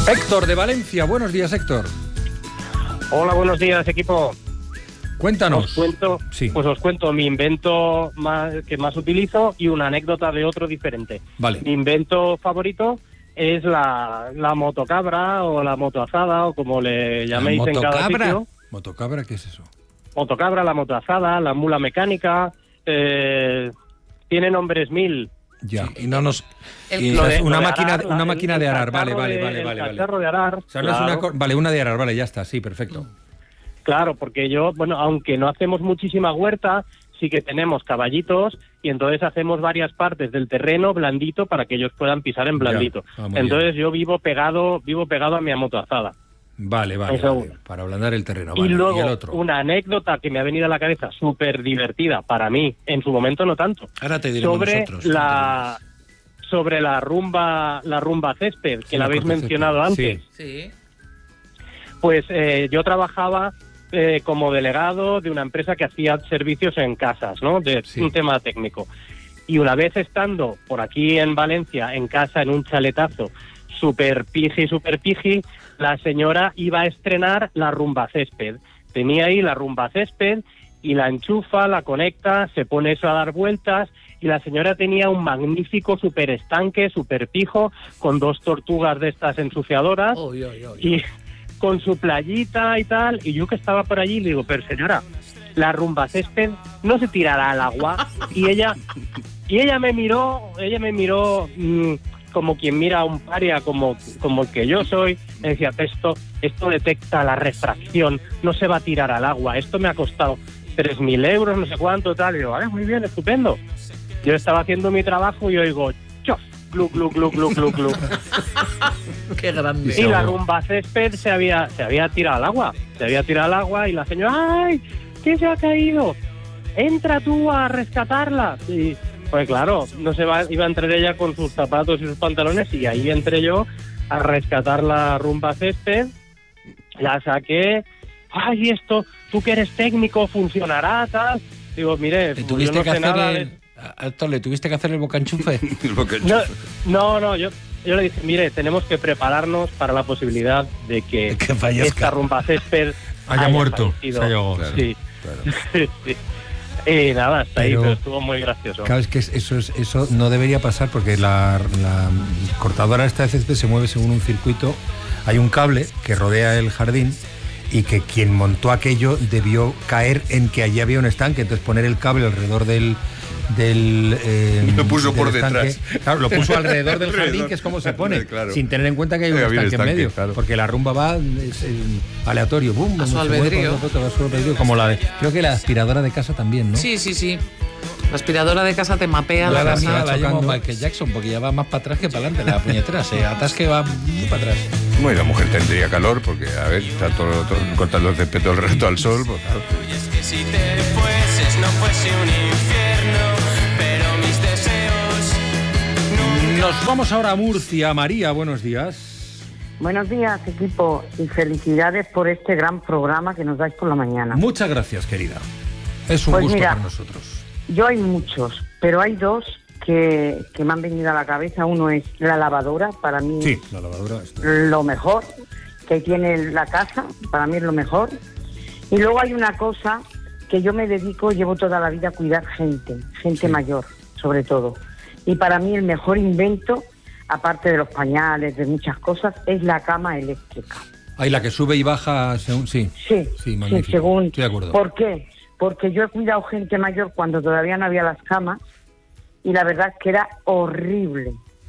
Héctor de Valencia, buenos días, Héctor. Hola, buenos días, equipo. Cuéntanos. Os cuento mi invento que más utilizo y una anécdota de otro diferente. Vale. Mi invento favorito es la motocabra o la motoazada o como le llaméis en cada sitio. ¿Motocabra qué es eso? Motocabra, la motoazada, la mula mecánica, tiene nombres mil. Ya, y no nos... una máquina de arar, vale. El cacharro de arar. O sea, no es vale, una de arar, vale, ya está, sí, perfecto. Claro, porque aunque no hacemos muchísima huerta, sí que tenemos caballitos y entonces hacemos varias partes del terreno blandito para que ellos puedan pisar en blandito. Entonces yo vivo pegado a mi motoazada. Vale, para ablandar el terreno. Y luego, ¿y el otro? Una anécdota que me ha venido a la cabeza, súper divertida, para mí, en su momento no tanto. Ahora te diremos nosotros. Sobre la rumba césped, que la habéis mencionado antes. Sí. Pues yo trabajaba como delegado de una empresa que hacía servicios en casas, ¿no? Un tema técnico. Y una vez estando por aquí en Valencia, en casa, en un chaletazo, súper piji, la señora iba a estrenar la rumba césped. Tenía ahí la rumba césped y la enchufa, la conecta, se pone eso a dar vueltas y la señora tenía un magnífico súper estanque, súper pijo, con 2 tortugas de estas ensuciadoras y con su playita y tal. Y yo que estaba por allí le digo, pero señora, la rumba césped no se tirará al agua. Y ella me miró como quien mira a un paria, como el que yo soy. Me decía, esto detecta la refracción, no se va a tirar al agua, esto me ha costado 3.000 euros, no sé cuánto, tal. Y digo, vale, muy bien, estupendo. Yo estaba haciendo mi trabajo y oigo, chof, glu, glu, glu, glu, glu, glu. Qué grande. Y la rumba césped se había tirado al agua. Se había tirado al agua y la señora, ¡ay! ¿Qué se ha caído? Entra tú a rescatarla. Y pues claro, iba a entrar ella con sus zapatos y sus pantalones y ahí entré yo a rescatar la rumba césped. La saqué. ¡Ay, esto! Tú que eres técnico, funcionará, tal. Digo, mire, yo no sé nada de... Héctor, ¿le tuviste que hacer el bocaenchufe? No, yo le dije, mire, tenemos que prepararnos para la posibilidad de que esta rumba césped haya muerto. Claro, sí. Claro. Sí. Y nada, hasta ahí, pero estuvo muy gracioso. Claro, es que eso no debería pasar porque la cortadora esta de césped se mueve según un circuito. Hay un cable que rodea el jardín y que quien montó aquello debió caer en que allí había un estanque, entonces poner el cable alrededor lo puso por detrás. Claro, lo puso alrededor del jardín, que es como se pone, claro. Sin tener en cuenta que hay un estanque en medio, claro. Porque la rumba va aleatorio, boom, a su albedrío. Como creo que la aspiradora de casa también, ¿no? Sí. La aspiradora de casa te mapea la casa. La llamo Michael Jackson porque ya va más para atrás que para adelante, la puñetera, se atasque va muy para atrás. Bueno, la mujer tendría calor porque, a ver, está todo cortando el césped todo el rato al sol. Pues, claro. Y es que si te fueses no fuese un infierno, pero mis deseos nunca... Nos vamos ahora a Murcia. María, buenos días. Buenos días, equipo, y felicidades por este gran programa que nos dais por la mañana. Muchas gracias, querida. Es un gusto para nosotros. Yo hay muchos, pero hay 2 que me han venido a la cabeza. Uno es la lavadora, para mí la lavadora es lo mejor que tiene la casa, para mí es lo mejor. Y luego hay una cosa que yo me dedico, llevo toda la vida a cuidar gente mayor, sobre todo. Y para mí el mejor invento, aparte de los pañales, de muchas cosas, es la cama eléctrica. Ahí la que sube y baja según... Sí, magnífico. Según... Estoy de acuerdo. ¿Por qué? Porque yo he cuidado gente mayor cuando todavía no había las camas y la verdad es que era horrible.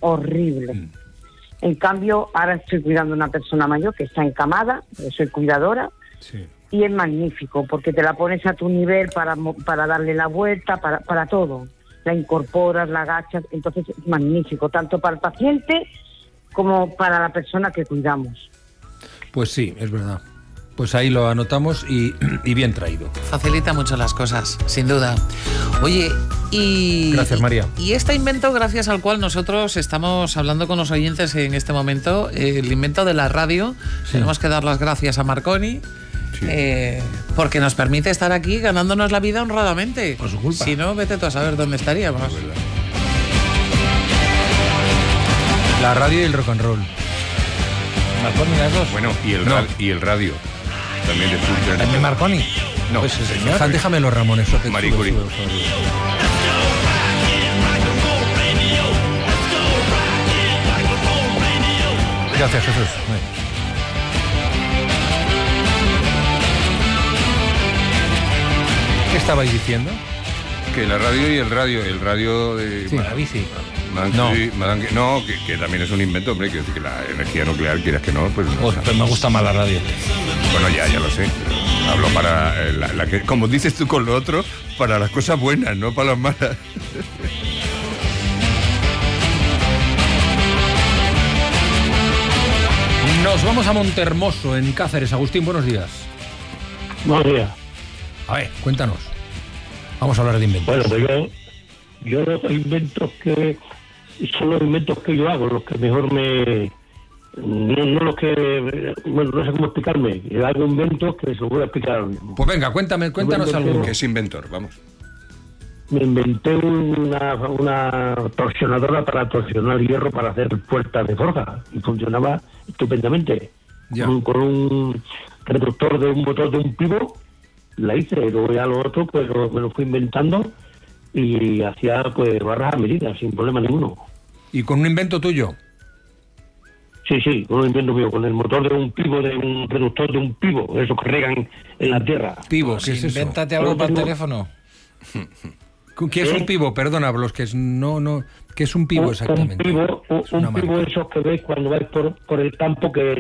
En cambio, ahora estoy cuidando a una persona mayor que está encamada, yo soy cuidadora, y es magnífico porque te la pones a tu nivel para darle la vuelta, para todo. La incorporas, la agachas, entonces es magnífico, tanto para el paciente como para la persona que cuidamos. Pues sí, es verdad. Pues ahí lo anotamos y bien traído. Facilita mucho las cosas, sin duda. Oye, Gracias, María. Y este invento, gracias al cual nosotros estamos hablando con los oyentes en este momento, el invento de la radio, tenemos que dar las gracias a Marconi, porque nos permite estar aquí ganándonos la vida honradamente. Por su culpa. Si no, vete tú a saber dónde estaríamos. La radio y el rock and roll. Marconi las dos. Bueno, y el radio. También de Fulton. ¿También Marconi? No. Pues sí, señor. Déjamelo, Ramón, eso que Marie Curie. Gracias, Jesús. ¿Qué estabais diciendo? Que la radio y el radio de... Sí, la bici. Que también es un invento, hombre, que la energía nuclear, quieras que no, pues... Pues me gusta más la radio. Bueno, ya lo sé. Hablo para la que, como dices tú con lo otro, para las cosas buenas, no para las malas. Nos vamos a Montermoso, en Cáceres. Agustín, buenos días. Buenos días. A ver, cuéntanos. Vamos a hablar de inventos. Bueno, pues yo los inventos que... Son los inventos que yo hago, los que mejor me... No los que... Bueno, no sé cómo explicarme. Yo hago inventos que se los voy a explicar ahora mismo. Pues venga, cuéntanos algo. ¿Qué es inventor? Vamos. Me inventé una torsionadora para torsionar hierro para hacer puertas de forja. Y funcionaba estupendamente. Con un reductor de un motor de un pivo, la hice. Luego ya lo otro, pues me lo fui inventando y hacía pues barras a medida, sin problema ninguno. ¿Y con un invento tuyo? Sí, con un invento mío, con el motor de un pivo, de un reductor de un pivo, esos que regan en la tierra. ¿Pivo? ¿Qué es eso? Invéntate algo para el teléfono. ¿Qué es un pivo? Perdona, los que no... ¿Qué es un pivo exactamente? Un pivo esos que veis cuando vais por el campo que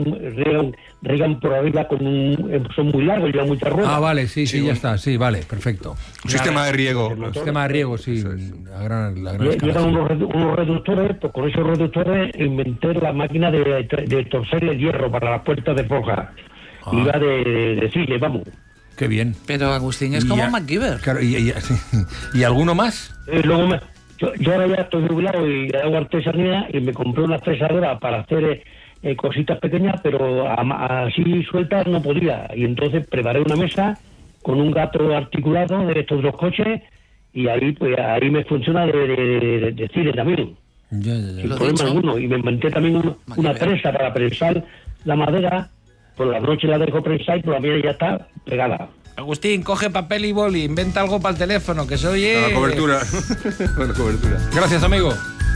regan por arriba son muy largos, llevan mucha rueda. Ah, vale, sí, ya está, sí, vale, perfecto. Un sistema de riego. Un sistema de riego, sí, a gran escala. Llevan unos reductores, pues con esos reductores inventé la máquina de torcer el hierro para las puertas de forja. Iba de Chile, vamos. Qué bien. Pero Agustín es como MacGyver. Claro, ¿y alguno más? Luego yo ahora ya estoy jubilado y hago artesanía y me compré una fresadora para hacer cositas pequeñas, pero así sueltas no podía. Y entonces preparé una mesa con un gato articulado de estos dos coches y ahí me funciona de cine también. Sin problema alguno. Y me inventé también una prensa para prensar la madera. Por la noche la dejo prensar y por la mañana ya está pegada. Agustín, coge papel y boli, inventa algo para el teléfono, que se oye... La cobertura. Buena cobertura. Gracias, amigo.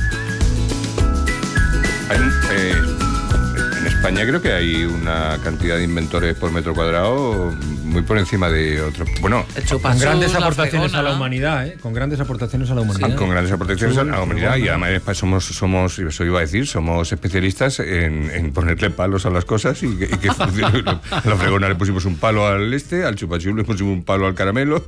En España creo que hay una cantidad de inventores por metro cuadrado muy por encima de otros. Bueno, con grandes aportaciones a la humanidad, ¿eh? Con grandes aportaciones a la humanidad. Con grandes aportaciones a la humanidad. Y además somos, eso iba a decir, somos especialistas en ponerle palos a las cosas y que funcione. A la fregona le pusimos un palo al chupachú le pusimos un palo al caramelo.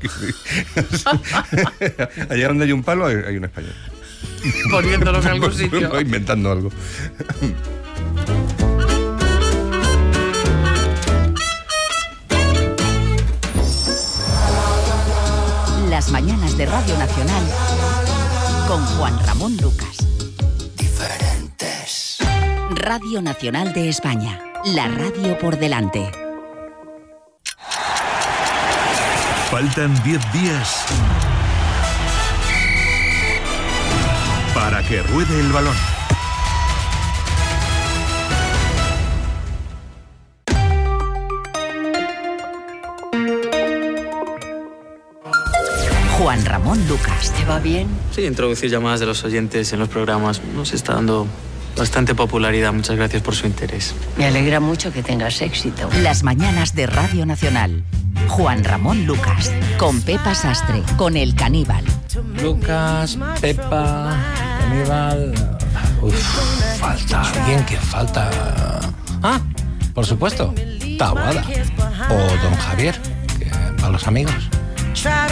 Allá donde hay un palo hay un español. Poniéndolo en algún sitio. Inventando algo. Las mañanas de Radio Nacional con Juan Ramón Lucas. Diferentes. Radio Nacional de España. La radio por delante. Faltan 10 días para que ruede el balón. Juan Ramón Lucas. ¿Te va bien? Sí, introducir llamadas de los oyentes en los programas nos está dando bastante popularidad. Muchas gracias por su interés. Me alegra mucho que tengas éxito. Las mañanas de Radio Nacional. Juan Ramón Lucas, con Pepa Sastre, con El Caníbal. Lucas, Pepa, Caníbal... falta alguien que falta... Ah, por supuesto, Taboada. O Don Javier, que para los amigos.